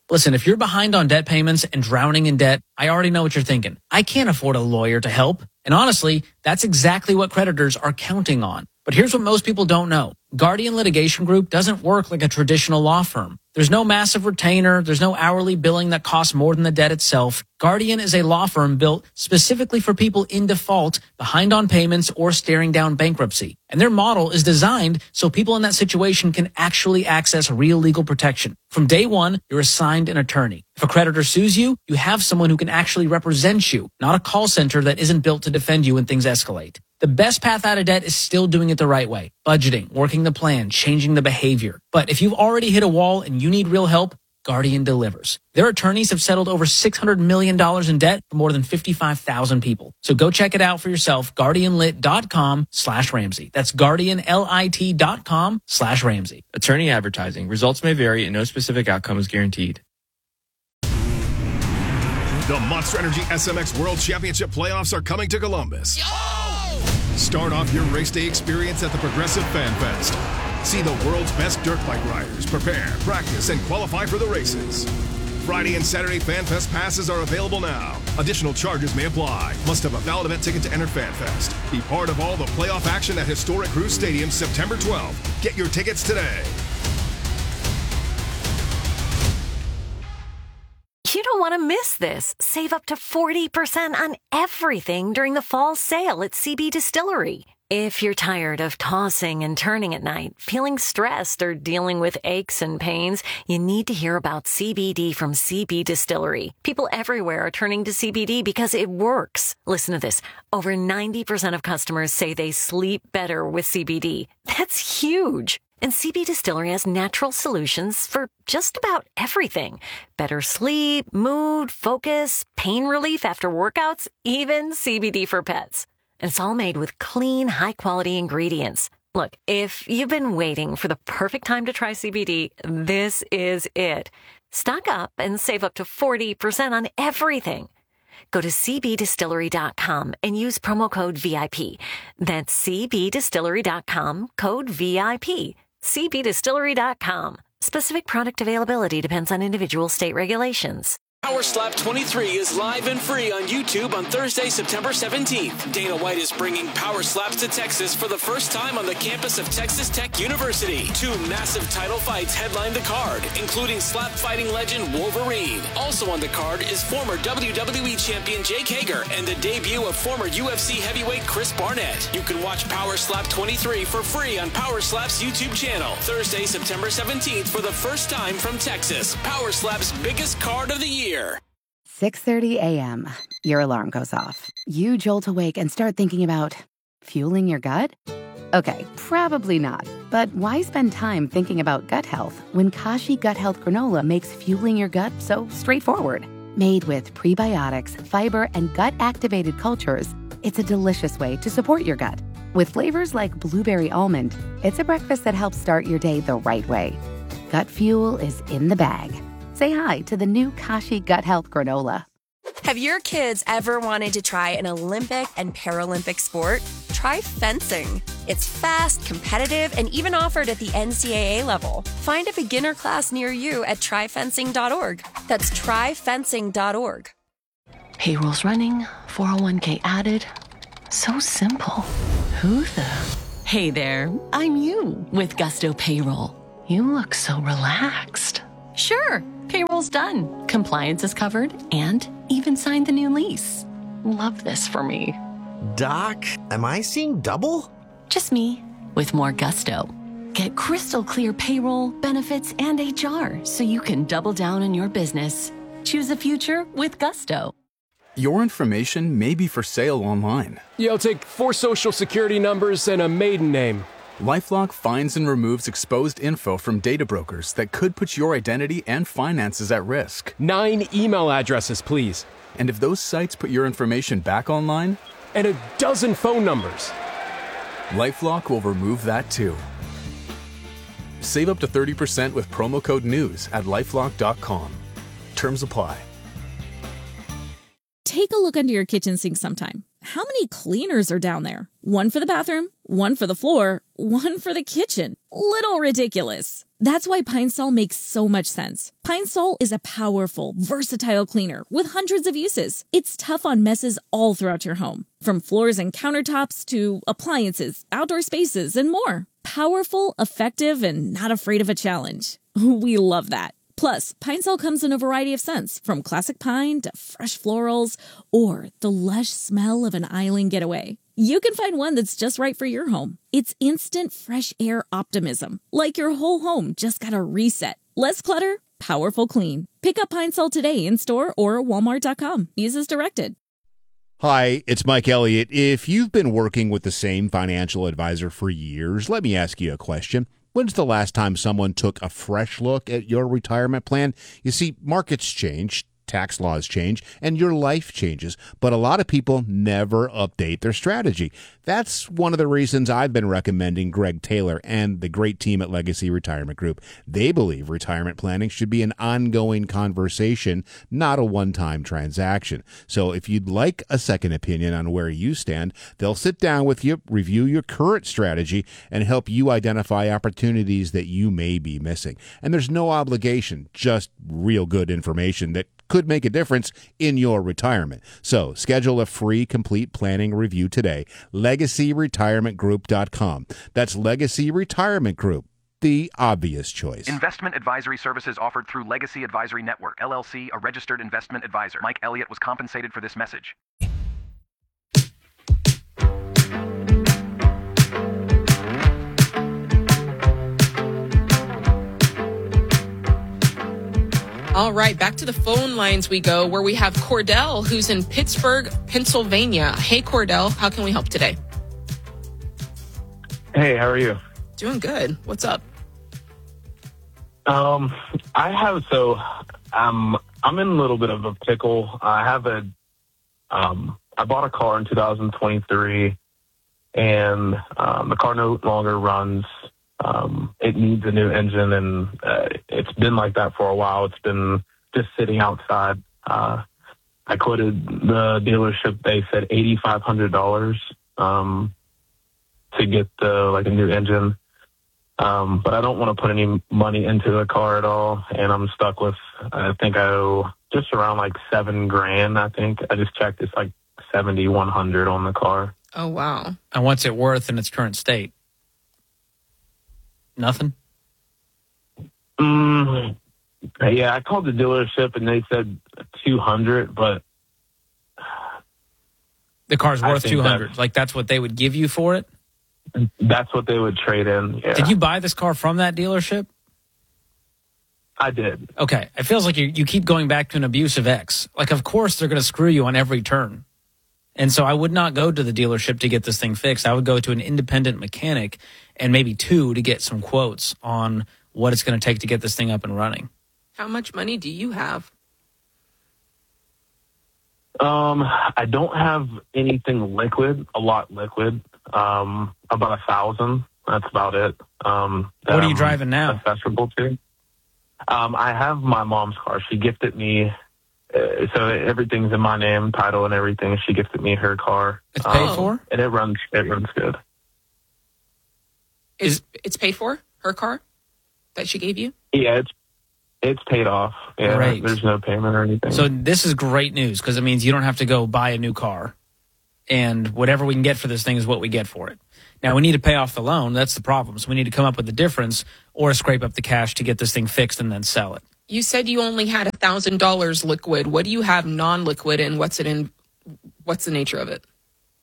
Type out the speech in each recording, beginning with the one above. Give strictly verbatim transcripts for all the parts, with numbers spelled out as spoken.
Listen, if you're behind on debt payments and drowning in debt, I already know what you're thinking. I can't afford a lawyer to help. And honestly, that's exactly what creditors are counting on. But here's what most people don't know. Guardian Litigation Group doesn't work like a traditional law firm. There's no massive retainer. There's no hourly billing that costs more than the debt itself. Guardian is a law firm built specifically for people in default, behind on payments, or staring down bankruptcy. And their model is designed so people in that situation can actually access real legal protection. From day one, you're assigned an attorney. If a creditor sues you, you have someone who can actually represent you, not a call center that isn't built to defend you when things escalate. The best path out of debt is still doing it the right way. Budgeting, working the plan, changing the behavior. But if you've already hit a wall and you need real help, Guardian delivers. Their attorneys have settled over six hundred million dollars in debt for more than fifty-five thousand people. So go check it out for yourself. GuardianLit.com slash Ramsey. That's GuardianLit.com slash Ramsey. Attorney advertising. Results may vary and no specific outcome is guaranteed. The Monster Energy S M X World Championship playoffs are coming to Columbus. Yo! Start off your race day experience at the Progressive Fan Fest. See the world's best dirt bike riders prepare, practice, and qualify for the races. Friday and Saturday Fan Fest passes are available now. Additional charges may apply. Must have a valid event ticket to enter Fan Fest. Be part of all the playoff action at historic Cruise Stadium September twelfth. Get your tickets today. You don't want to miss this. Save up to forty percent on everything during the fall sale at C B Distillery. If you're tired of tossing and turning at night, feeling stressed, or dealing with aches and pains, you need to hear about C B D from C B Distillery. People everywhere are turning to C B D because it works. Listen to this. Over ninety percent of customers say they sleep better with C B D. That's huge. And C B Distillery has natural solutions for just about everything. Better sleep, mood, focus, pain relief after workouts, even C B D for pets. And it's all made with clean, high-quality ingredients. Look, if you've been waiting for the perfect time to try C B D, this is it. Stock up and save up to forty percent on everything. Go to C B distillery dot com and use promo code V I P. That's C B distillery dot com, code V I P. C B distillery dot com. Specific product availability depends on individual state regulations. Power Slap twenty-three is live and free on YouTube on Thursday, September seventeenth. Dana White is bringing Power Slaps to Texas for the first time on the campus of Texas Tech University. Two massive title fights headline the card, including slap fighting legend Wolverine. Also on the card is former W W E champion Jake Hager and the debut of former U F C heavyweight Chris Barnett. You can watch Power Slap twenty-three for free on Power Slap's YouTube channel. Thursday, September seventeenth for the first time from Texas. Power Slap's biggest card of the year. six thirty a.m. Your alarm goes off. You jolt awake and start thinking about fueling your gut? Okay, probably not. But why spend time thinking about gut health when Kashi Gut Health Granola makes fueling your gut so straightforward? Made with prebiotics, fiber, and gut-activated cultures, it's a delicious way to support your gut. With flavors like blueberry almond, it's a breakfast that helps start your day the right way. Gut fuel is in the bag. Say hi to the new Kashi Gut Health Granola. Have your kids ever wanted to try an Olympic and Paralympic sport? Try fencing. It's fast, competitive, and even offered at the N C double A level. Find a beginner class near you at try fencing dot org. That's try fencing dot org. Payroll's running, four oh one k added. So simple. Who the? Hey there, I'm you with Gusto Payroll. You look so relaxed. Sure, payroll's done. Compliance is covered and even signed the new lease. Love this for me. Doc, am I seeing double? Just me with more gusto. Get crystal clear payroll, benefits, and H R so you can double down in your business. Choose a future with Gusto. Your information may be for sale online. Yeah, I'll take four social security numbers and a maiden name. LifeLock finds and removes exposed info from data brokers that could put your identity and finances at risk. Nine email addresses, please. And if those sites put your information back online? And a dozen phone numbers. LifeLock will remove that too. Save up to thirty percent with promo code NEWS at lifelock dot com. Terms apply. Take a look under your kitchen sink sometime. How many cleaners are down there? One for the bathroom, one for the floor, one for the kitchen. Little ridiculous. That's why Pine Sol makes so much sense. Pine Sol is a powerful, versatile cleaner with hundreds of uses. It's tough on messes all throughout your home, from floors and countertops to appliances, outdoor spaces, and more. Powerful, effective, and not afraid of a challenge. We love that. Plus, Pine Sol comes in a variety of scents, from classic pine to fresh florals, or the lush smell of an island getaway. You can find one that's just right for your home. It's instant fresh air optimism, like your whole home just got a reset. Less clutter, powerful clean. Pick up Pine Sol today in store or walmart dot com. Use as directed. Hi, it's Mike Elliott. If you've been working with the same financial advisor for years, let me ask you a question. When's the last time someone took a fresh look at your retirement plan? You see, markets change, tax laws change, and your life changes, but a lot of people never update their strategy. That's one of the reasons I've been recommending Greg Taylor and the great team at Legacy Retirement Group. They believe retirement planning should be an ongoing conversation, not a one-time transaction. So if you'd like a second opinion on where you stand, they'll sit down with you, review your current strategy, and help you identify opportunities that you may be missing. And there's no obligation, just real good information that could make a difference in your retirement. So schedule a free complete planning review today. legacy retirement group dot com. That's Legacy Retirement Group, the obvious choice. Investment advisory services offered through Legacy Advisory Network, L L C, a registered investment advisor. Mike Elliott was compensated for this message. All right, back to the phone lines we go, where we have Cordell, who's in Pittsburgh, Pennsylvania. Hey, Cordell, how can we help today? Hey, how are you? Doing good. What's up? Um, I have, so um, I'm in a little bit of a pickle. I have a, um, I bought a car in two thousand twenty-three, and um, the car no longer runs. Um, it needs a new engine, and uh, it's been like that for a while. It's been just sitting outside. Uh, I quoted the dealership. They said eight thousand five hundred dollars um, to get the like a new engine. Um, but I don't want to put any money into the car at all, and I'm stuck with, I think I owe just around like seven grand. I think I just checked. It's like seventy-one hundred on the car. Oh, wow. And what's it worth in its current state? Nothing? Mm, yeah, I called the dealership and they said two hundred, but the car's worth two hundred. That's, like that's what they would give you for it? That's what they would trade in. Yeah. Did you buy this car from that dealership? I did. Okay. It feels like you, you keep going back to an abusive ex. Like, of course, they're going to screw you on every turn. And so I would not go to the dealership to get this thing fixed. I would go to an independent mechanic and maybe two to get some quotes on what it's going to take to get this thing up and running. How much money do you have? Um, I don't have anything liquid, a lot liquid. Um, about a thousand. That's about it. Um, what are you driving now? Accessible to. Um, I have my mom's car. She gifted me. Uh, so everything's in my name, title and everything. She gifted me her car. It's paid um, for? And it runs, it runs good. Is it's paid for, her car that she gave you? Yeah, it's it's paid off. Yeah, Great. There's no payment or anything. So this is great news because it means you don't have to go buy a new car. And whatever we can get for this thing is what we get for it. Now, we need to pay off the loan. That's the problem. So we need to come up with the difference or scrape up the cash to get this thing fixed and then sell it. You said you only had one thousand dollars liquid. What do you have non-liquid, and what's it in? What's the nature of it?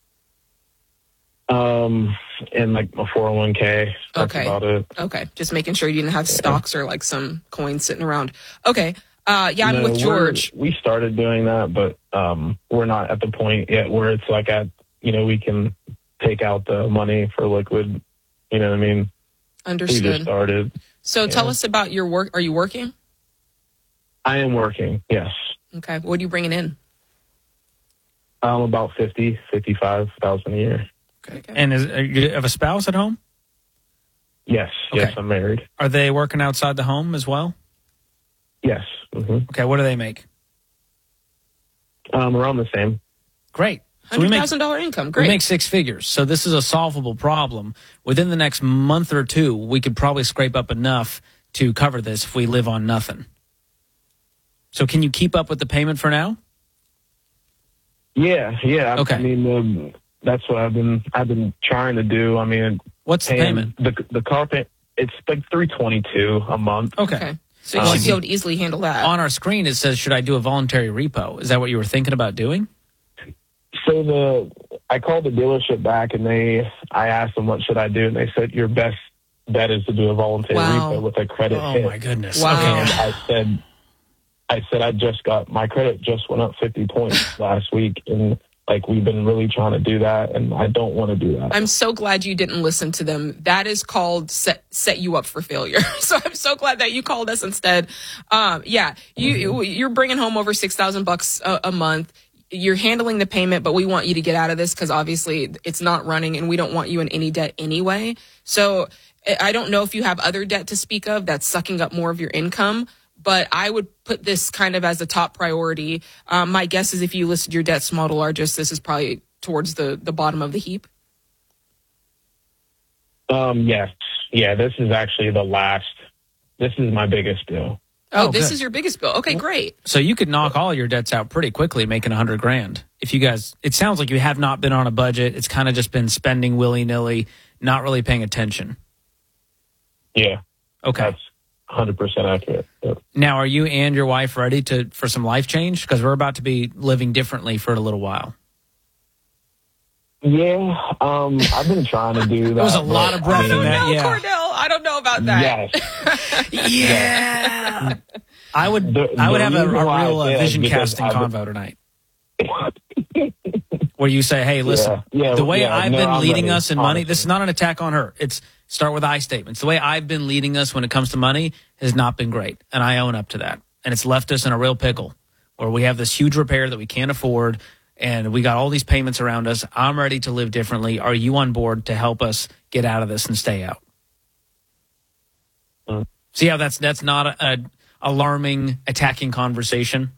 Um, in like a four oh one k. That's okay. about it. Okay. Just making sure you didn't have stocks or like some coins sitting around. Okay. Uh, yeah, I'm no, with George. We started doing that, but um, we're not at the point yet where it's like at, you know, we can take out the money for liquid. You know what I mean? Understood. We just started. So yeah. Tell us about your work. Are you working? I am working, yes. Okay. What are you bringing in? Um, about fifty, fifty-five thousand a year. Okay. And is, are you have a spouse at home? Yes. Okay. Yes, I'm married. Are they working outside the home as well? Yes. Mm-hmm. Okay. What do they make? Um, around the same. Great. So one hundred thousand dollars income. Great. We make six figures. So this is a solvable problem. Within the next month or two, we could probably scrape up enough to cover this if we live on nothing. So can you keep up with the payment for now? Yeah, yeah. Okay. I mean, um, that's what I've been I've been trying to do. I mean, what's the payment? The the car payment, it's like three twenty two a month. Okay. Okay. So you should be able to easily handle that. On our screen, it says, should I do a voluntary repo? Is that what you were thinking about doing? So the I called the dealership back, and they I asked them what should I do, and they said your best bet is to do a voluntary Wow. repo with a credit Oh, hit. my goodness. Wow. Okay. And I said, I said I just got my credit just went up fifty points last week, and like we've been really trying to do that, and I don't want to do that. I'm so glad you didn't listen to them. That is called set set you up for failure. So I'm so glad that you called us instead. Um, yeah, you Mm-hmm. you're bringing home over six thousand bucks a month. You're handling the payment, but we want you to get out of this because obviously it's not running, and we don't want you in any debt anyway. So I don't know if you have other debt to speak of that's sucking up more of your income. But I would put this kind of as a top priority. Um, my guess is if you listed your debt small to largest, this is probably towards the, the bottom of the heap. Um, yes, yeah. This is actually the last. This is my biggest bill. Oh, Oh, this good. is your biggest bill. Okay, great. So you could knock all your debts out pretty quickly, making a hundred grand. If you guys, it sounds like you have not been on a budget. It's kind of just been spending willy nilly, not really paying attention. Yeah. Okay. That's one hundred percent accurate. Yep. Now, are you and your wife ready to for some life change? Because we're about to be living differently for a little while. Yeah, um, I've been trying to do that. There was a lot of breath in that. No, Yeah. Cordell, I don't know about that. Yes. Yeah. I would. The- I would the have a, reason a why I real uh, say that is vision because casting I've been- convo tonight, where you say, "Hey, listen, Yeah, yeah, the way yeah, I've no, been I'm leading ready, us in money. honestly. This is not an attack on her. It's start with I statements. The way I've been leading us when it comes to money has not been great, and I own up to that. And it's left us in a real pickle, where we have this huge repair that we can't afford, and we got all these payments around us. I'm ready to live differently. Are you on board to help us get out of this and stay out? Mm. See how that's that's not a, a alarming, attacking conversation.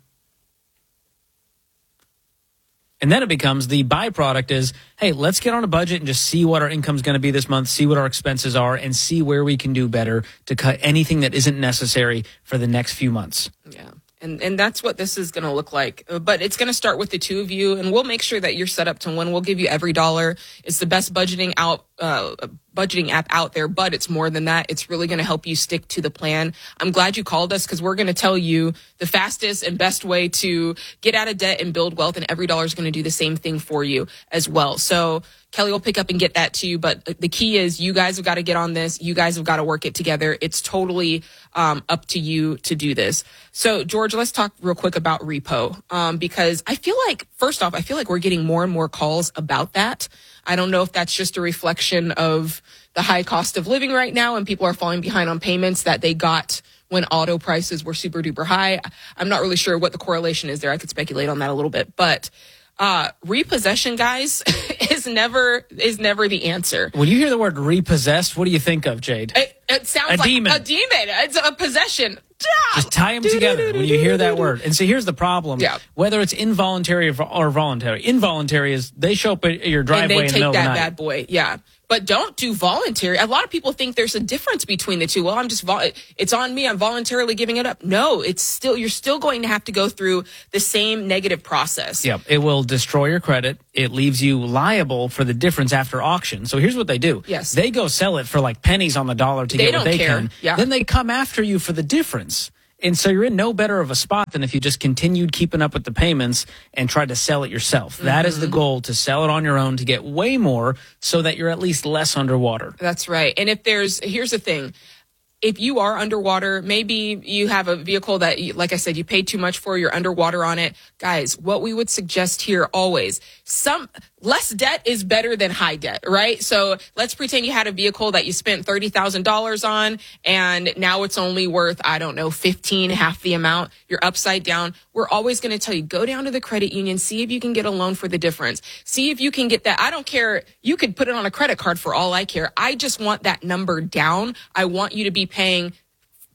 And then it becomes the byproduct is, hey, let's get on a budget and just see what our income's going to be this month, see what our expenses are, and see where we can do better to cut anything that isn't necessary for the next few months. Yeah. And and that's what this is going to look like. Uh, But it's going to start with the two of you, and we'll make sure that you're set up to win. We'll give you every dollar. It's the best budgeting out uh, budgeting app out there, but it's more than that. It's really going to help you stick to the plan. I'm glad you called us because we're going to tell you the fastest and best way to get out of debt and build wealth, and every dollar is going to do the same thing for you as well. So Kelly will pick up and get that to you. But the key is you guys have got to get on this. You guys have got to work it together. It's totally um, up to you to do this. So, George, let's talk real quick about repo, um, because I feel like, first off, I feel like we're getting more and more calls about that. I don't know if that's just a reflection of the high cost of living right now and people are falling behind on payments that they got when auto prices were super duper high. I'm not really sure what the correlation is there. I could speculate on that a little bit, but uh, repossession, guys, is never is never the answer. When you hear the word repossessed, what do you think of, Jade? It, it sounds A like demon. a demon. It's a possession. Just tie them together when you hear that word. And so here's the problem. Yeah. Whether it's involuntary or, or voluntary. Involuntary is they show up at your driveway And they in the take middle of the that night. bad boy. Yeah. But don't do voluntary. A lot of people think there's a difference between the two. Well, I'm just, vol- it's on me. I'm voluntarily giving it up. No, it's still, you're still going to have to go through the same negative process. Yep. It will destroy your credit. It leaves you liable for the difference after auction. So here's what they do. Yes. They go sell it for like pennies on the dollar to They get what don't they care. can. Yeah. Then they come after you for the difference. And so you're in no better of a spot than if you just continued keeping up with the payments and tried to sell it yourself. Mm-hmm. That is the goal, to sell it on your own, to get way more so that you're at least less underwater. That's right. And if there's, here's the thing. If you are underwater, maybe you have a vehicle that, you, like I said, you paid too much for, you're underwater on it. Guys, what we would suggest here always, some less debt is better than high debt, right? So let's pretend you had a vehicle that you spent thirty thousand dollars on and now it's only worth, I don't know, fifteen, half the amount. You're upside down. We're always going to tell you, go down to the credit union, see if you can get a loan for the difference. See if you can get that. I don't care. You could put it on a credit card for all I care. I just want that number down. I want you to be paying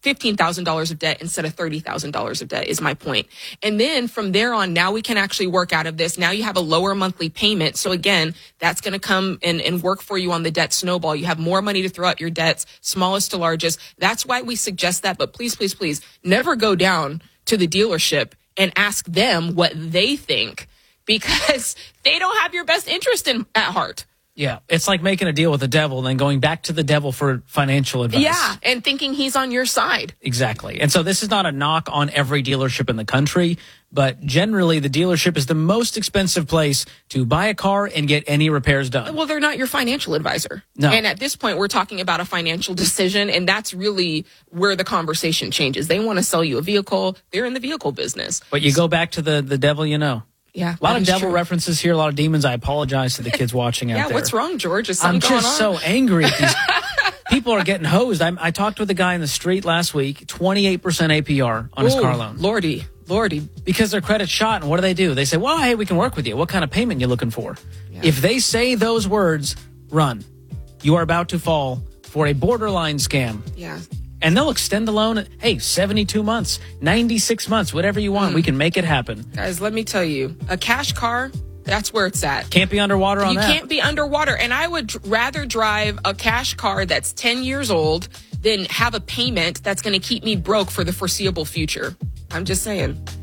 fifteen thousand dollars of debt instead of thirty thousand dollars of debt is my point. And then from there on, now we can actually work out of this. Now you have a lower monthly payment. So again, that's going to come and, and work for you on the debt snowball. You have more money to throw at your debts, smallest to largest. That's why we suggest that. But please, please, please never go down to the dealership and ask them what they think, because they don't have your best interest in at heart. Yeah, it's like making a deal with the devil and then going back to the devil for financial advice. Yeah, and thinking he's on your side. Exactly. And so this is not a knock on every dealership in the country, but generally the dealership is the most expensive place to buy a car and get any repairs done. Well, they're not your financial advisor. No. And at this point, we're talking about a financial decision, and that's really where the conversation changes. They want to sell you a vehicle. They're in the vehicle business. But you go back to the, the devil you know. Yeah, a lot that of is devil true. references here, a lot of demons. I apologize to the kids watching out Yeah, there. what's wrong, George? Is I'm something going just on? so angry at these people are getting hosed. I, I talked with a guy in the street last week, twenty-eight percent A P R on his Ooh, car loan. Lordy, Lordy. Because their credit's shot, and what do they do? They say, well, hey, we can work with you. What kind of payment you looking for? Yeah. If they say those words, run. You are about to fall for a borderline scam. Yeah. And they'll extend the loan, hey, seventy-two months, ninety-six months, whatever you want. Mm. We can make it happen. Guys, let me tell you, a cash car, that's where it's at. Can't be underwater on you that. You can't be underwater. And I would dr- rather drive a cash car that's ten years old than have a payment that's going to keep me broke for the foreseeable future. I'm just saying.